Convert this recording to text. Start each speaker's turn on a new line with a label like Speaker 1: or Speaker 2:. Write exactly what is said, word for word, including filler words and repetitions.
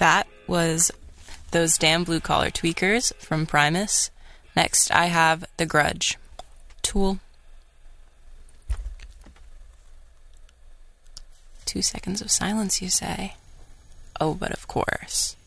Speaker 1: That was Those Damn Blue Collar Tweakers from Primus. Next, I have The Grudge. Tool. Two seconds of silence, you say? Oh, but of course.